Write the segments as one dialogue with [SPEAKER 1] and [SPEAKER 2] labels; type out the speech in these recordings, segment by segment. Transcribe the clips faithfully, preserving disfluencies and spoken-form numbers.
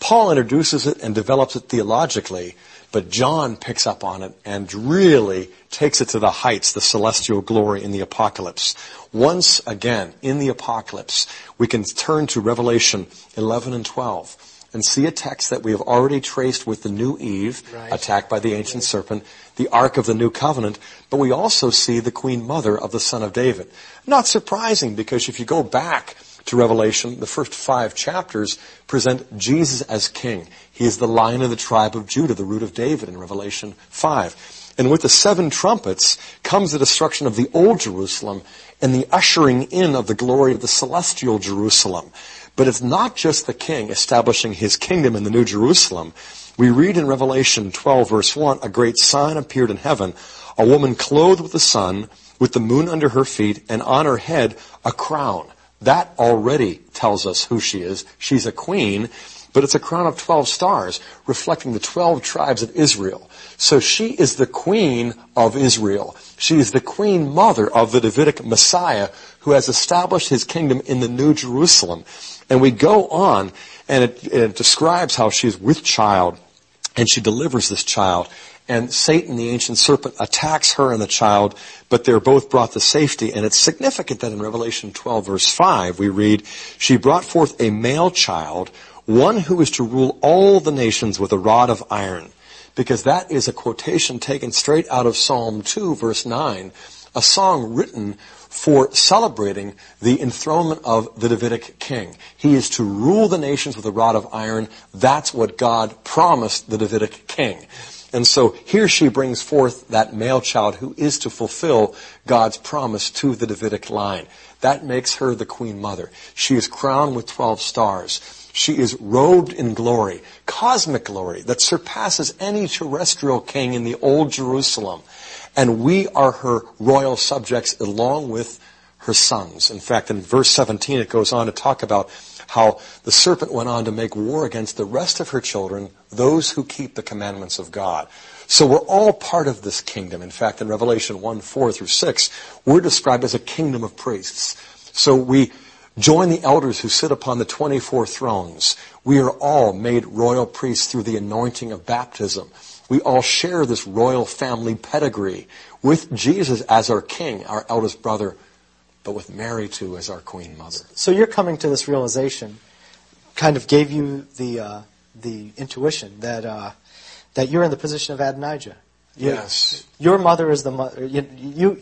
[SPEAKER 1] Paul introduces it and develops it theologically, but John picks up on it and really takes it to the heights, the celestial glory in the apocalypse. Once again, in the apocalypse, we can turn to Revelation eleven and twelve and see a text that we have already traced with the new Eve, right, attacked by the ancient right. serpent, the Ark of the New Covenant, but we also see the Queen Mother of the Son of David. Not surprising, because if you go back to Revelation, the first five chapters present Jesus as king. He is the Lion of the tribe of Judah, the root of David in Revelation five. And with the seven trumpets comes the destruction of the old Jerusalem and the ushering in of the glory of the celestial Jerusalem. But it's not just the king establishing his kingdom in the New Jerusalem. We read in Revelation twelve verse one, a great sign appeared in heaven, a woman clothed with the sun, with the moon under her feet, and on her head a crown. That already tells us who she is. She's a queen, but it's a crown of twelve stars, reflecting the twelve tribes of Israel. So she is the queen of Israel. She is the queen mother of the Davidic Messiah, who has established his kingdom in the New Jerusalem. And we go on, and it, it describes how she is with child, and she delivers this child. And Satan, the ancient serpent, attacks her and the child, but they're both brought to safety. And it's significant that in Revelation twelve, verse five, we read, she brought forth a male child, one who is to rule all the nations with a rod of iron. Because that is a quotation taken straight out of Psalm two, verse nine, a song written for celebrating the enthronement of the Davidic king. He is to rule the nations with a rod of iron. That's what God promised the Davidic king. And so here she brings forth that male child who is to fulfill God's promise to the Davidic line. That makes her the queen mother. She is crowned with twelve stars. She is robed in glory, cosmic glory that surpasses any terrestrial king in the old Jerusalem. And we are her royal subjects along with her sons. In fact, in verse seventeen, it goes on to talk about how the serpent went on to make war against the rest of her children, those who keep the commandments of God. So we're all part of this kingdom. In fact, in Revelation one, four through six, we're described as a kingdom of priests. So we join the elders who sit upon the twenty-four thrones. We are all made royal priests through the anointing of baptism. We all share this royal family pedigree with Jesus as our king, our eldest brother, but with Mary, too, as our queen mother.
[SPEAKER 2] So you're coming to this realization, kind of gave you the uh, the intuition that uh, that you're in the position of Adonijah. You,
[SPEAKER 1] yes.
[SPEAKER 2] Your mother is the mother. You, you,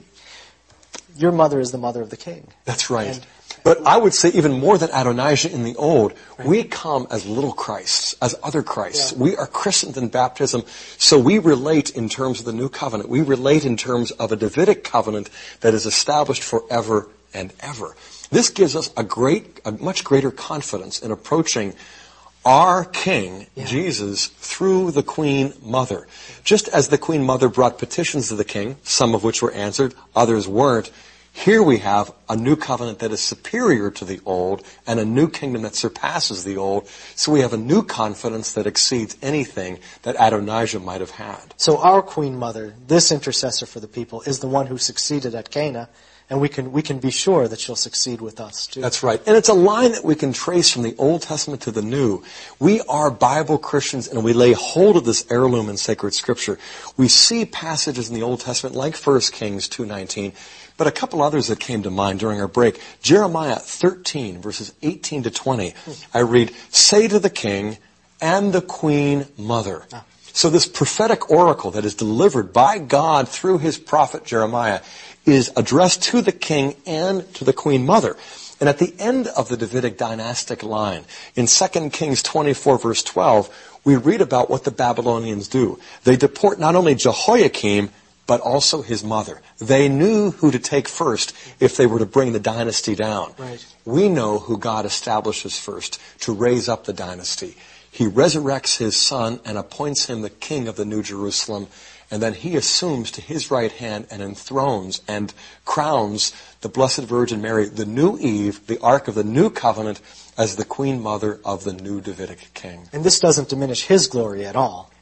[SPEAKER 2] your mother is the mother of the king.
[SPEAKER 1] That's right.
[SPEAKER 2] And,
[SPEAKER 1] but I would say even more than Adonijah in the old, right. we come as little Christs, as other Christs. Yeah. We are christened in baptism, so we relate in terms of the new covenant. We relate in terms of a Davidic covenant that is established forever and ever. This gives us a great, a much greater confidence in approaching our King, yeah. Jesus, through the Queen Mother. Just as the Queen Mother brought petitions to the King, some of which were answered, others weren't, here we have a new covenant that is superior to the old and a new kingdom that surpasses the old. So we have a new confidence that exceeds anything that Adonijah might have had.
[SPEAKER 2] So our Queen Mother, this intercessor for the people, is the one who succeeded at Cana. And we can we can be sure that she'll succeed with us, too.
[SPEAKER 1] That's right. And it's a line that we can trace from the Old Testament to the New. We are Bible Christians, and we lay hold of this heirloom in sacred Scripture. We see passages in the Old Testament like First Kings two nineteen, but a couple others that came to mind during our break. Jeremiah thirteen, verses eighteen to twenty. I read, "Say to the king and the queen mother." Ah. So this prophetic oracle that is delivered by God through his prophet Jeremiah is addressed to the king and to the queen mother. And at the end of the Davidic dynastic line, in Second Kings twenty-four, verse twelve, we read about what the Babylonians do. They deport not only Jehoiakim, but also his mother. They knew who to take first if they were to bring the dynasty down.
[SPEAKER 2] Right.
[SPEAKER 1] We know who God establishes first to raise up the dynasty. He resurrects his son and appoints him the king of the New Jerusalem. And then he assumes to his right hand and enthrones and crowns the Blessed Virgin Mary, the new Eve, the Ark of the New Covenant, as the Queen Mother of the new Davidic King.
[SPEAKER 2] And this doesn't diminish his glory at all.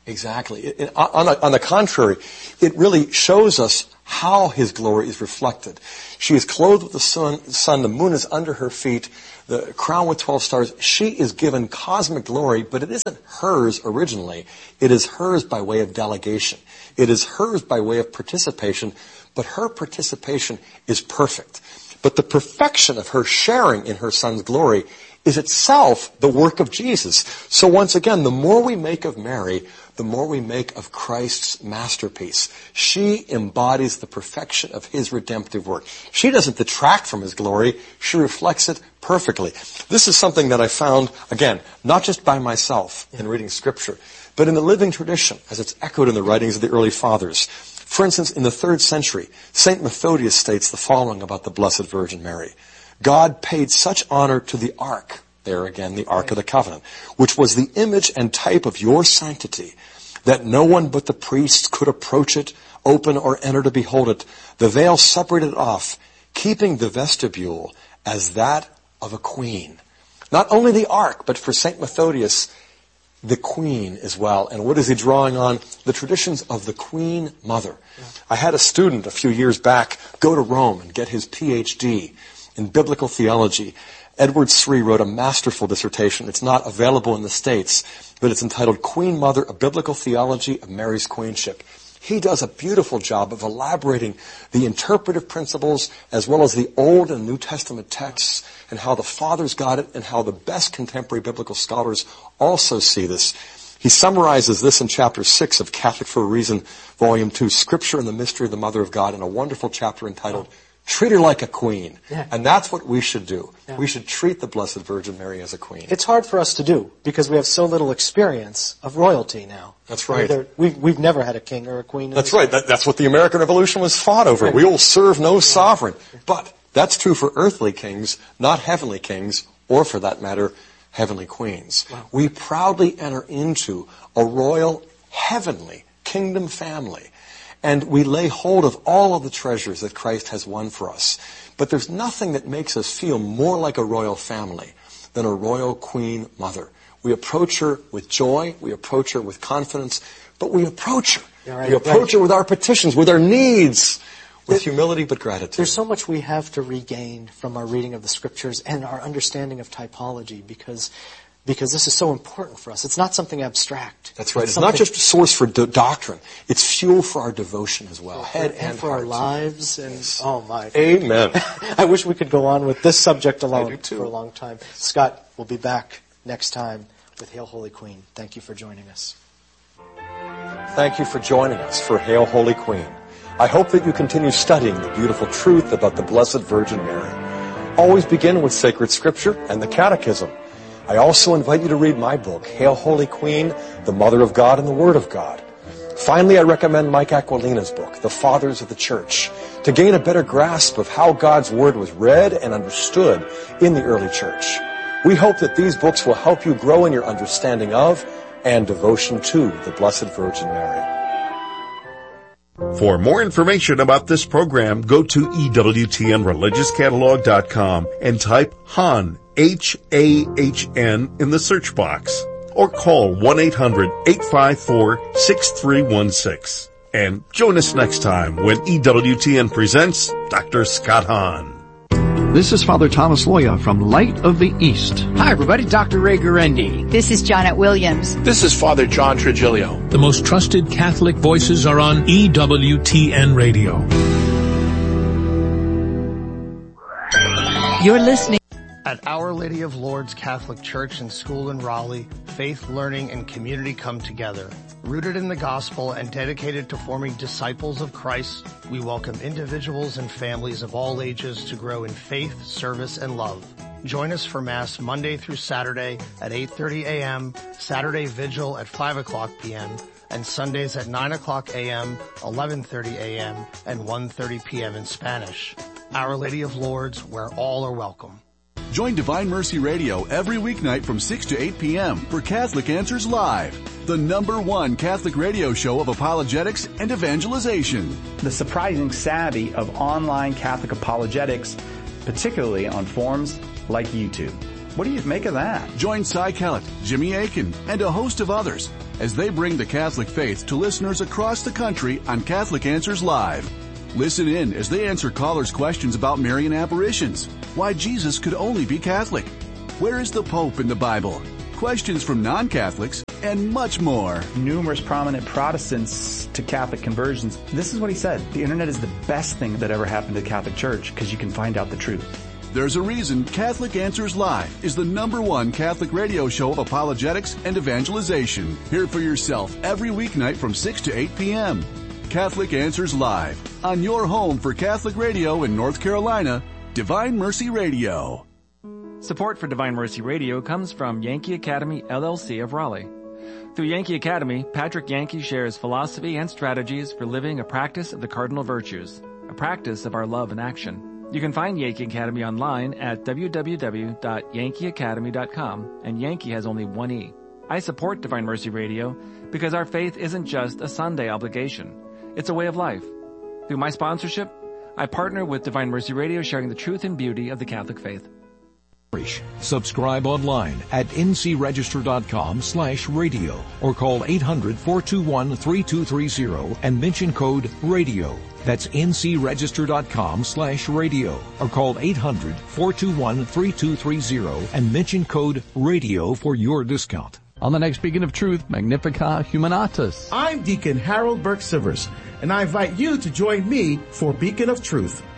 [SPEAKER 1] Exactly. It, it, on, the, on the contrary, it really shows us how his glory is reflected. She is clothed with the sun, sun, the moon is under her feet, the crown with twelve stars. She is given cosmic glory, but it isn't hers originally. It is hers by way of delegation. It is hers by way of participation, but her participation is perfect. But the perfection of her sharing in her son's glory is itself the work of Jesus. So once again, the more we make of Mary, the more we make of Christ's masterpiece. She embodies the perfection of his redemptive work. She doesn't detract from his glory. She reflects it perfectly. This is something that I found, again, not just by myself in reading Scripture, but in the living tradition, as it's echoed in the writings of the early fathers. For instance, in the third century, Saint Methodius states the following about the Blessed Virgin Mary. God paid such honor to the ark, there again, the Ark of the Covenant, which was the image and type of your sanctity, that no one but the priests could approach it, open or enter to behold it. The veil separated it off, keeping the vestibule as that of a queen. Not only the ark, but for Saint Methodius, the queen as well. And what is he drawing on? The traditions of the Queen Mother. Yeah. I had a student a few years back go to Rome and get his P H D in biblical theology. Edward Sri wrote a masterful dissertation. It's not available in the States, but it's entitled Queen Mother, A Biblical Theology of Mary's Queenship. He does a beautiful job of elaborating the interpretive principles as well as the Old and New Testament texts and how the fathers got it and how the best contemporary biblical scholars also see this. He summarizes this in chapter six of Catholic for a Reason, volume two, Scripture and the Mystery of the Mother of God, in a wonderful chapter entitled Treat Her Like a Queen. Yeah. And that's what we should do. Yeah. We should treat the Blessed Virgin Mary as a queen.
[SPEAKER 2] It's hard for us to do because we have so little experience of royalty now.
[SPEAKER 1] That's right.
[SPEAKER 2] Either, we've, we've never had a king or a queen.
[SPEAKER 1] That's right. That, that's what the American Revolution was fought over. Right. We will serve no yeah. sovereign. But that's true for earthly kings, not heavenly kings, or for that matter, heavenly queens. Wow. We proudly enter into a royal, heavenly kingdom family. And we lay hold of all of the treasures that Christ has won for us. But there's nothing that makes us feel more like a royal family than a royal queen mother. We approach her with joy. We approach her with confidence. But we approach her. Yeah, right, we approach right. her with our petitions, with our needs, with there, humility but gratitude.
[SPEAKER 2] There's so much we have to regain from our reading of the Scriptures and our understanding of typology because Because this is so important for us. It's not something abstract.
[SPEAKER 1] That's right. It's, it's not just a source for do- doctrine. It's fuel for our devotion as well.
[SPEAKER 2] Head and, and for heart. Our lives. And yes. Oh my.
[SPEAKER 1] Amen.
[SPEAKER 2] I wish we could go on with this subject alone for a long time. Scott will be back next time with Hail Holy Queen. Thank you for joining us.
[SPEAKER 1] Thank you for joining us for Hail Holy Queen. I hope that you continue studying the beautiful truth about the Blessed Virgin Mary. Always begin with sacred scripture and the Catechism. I also invite you to read my book, Hail Holy Queen, the Mother of God and the Word of God. Finally, I recommend Mike Aquilina's book, The Fathers of the Church, to gain a better grasp of how God's Word was read and understood in the early church. We hope that these books will help you grow in your understanding of and devotion to the Blessed Virgin Mary.
[SPEAKER 3] For more information about this program, go to E W T N religious catalog dot com and type H A N, H A H N, in the search box. Or call one eight hundred eight five four six three one six. And join us next time when E W T N presents Doctor Scott Hahn.
[SPEAKER 4] This is Father Thomas Loya from Light of the East.
[SPEAKER 5] Hi, everybody. Doctor Ray Gurendi.
[SPEAKER 6] This is Janet Williams.
[SPEAKER 7] This is Father John Trigilio.
[SPEAKER 8] The most trusted Catholic voices are on E W T N Radio.
[SPEAKER 6] You're listening.
[SPEAKER 9] At Our Lady of Lourdes Catholic Church and School in Raleigh, faith, learning, and community come together. Rooted in the gospel and dedicated to forming disciples of Christ, we welcome individuals and families of all ages to grow in faith, service, and love. Join us for Mass Monday through Saturday at eight thirty a.m., Saturday Vigil at five o'clock p.m., and Sundays at nine o'clock a.m., eleven thirty a.m., and one thirty p.m. in Spanish. Our Lady of Lourdes, where all are welcome.
[SPEAKER 10] Join Divine Mercy Radio every weeknight from six to eight p.m. for Catholic Answers Live, the number one Catholic radio show of apologetics and evangelization.
[SPEAKER 11] The surprising savvy of online Catholic apologetics, particularly on forums like YouTube. What do you make of that?
[SPEAKER 10] Join Cy Kellett, Jimmy Akin, and a host of others as they bring the Catholic faith to listeners across the country on Catholic Answers Live. Listen in as they answer callers' questions about Marian apparitions, why Jesus could only be Catholic, where is the Pope in the Bible, questions from non-Catholics, and much more.
[SPEAKER 11] Numerous prominent Protestants to Catholic conversions. This is what he said. The internet is the best thing that ever happened to the Catholic Church because you can find out the truth.
[SPEAKER 10] There's a reason Catholic Answers Live is the number one Catholic radio show of apologetics and evangelization. Hear it for yourself every weeknight from six to eight p.m. Catholic Answers Live, on your home for Catholic radio in North Carolina, Divine Mercy Radio.
[SPEAKER 6] Support for Divine Mercy Radio comes from Yankee Academy, L L C of Raleigh. Through Yankee Academy, Patrick Yankee shares philosophy and strategies for living a practice of the cardinal virtues, a practice of our love in action. You can find Yankee Academy online at w w w dot yankee academy dot com, and Yankee has only one E. I support Divine Mercy Radio because our faith isn't just a Sunday obligation. It's a way of life. Through my sponsorship, I partner with Divine Mercy Radio, sharing the truth and beauty of the Catholic faith.
[SPEAKER 8] Subscribe online at ncregister.com slash radio or call eight hundred, four two one, three two three zero and mention code RADIO. That's ncregister.com slash radio or call eight hundred, four two one, three two three zero and mention code RADIO for your discount.
[SPEAKER 5] On the next Beacon of Truth, Magnificat Humanatus.
[SPEAKER 12] I'm Deacon Harold Burke Sivers, and I invite you to join me for Beacon of Truth.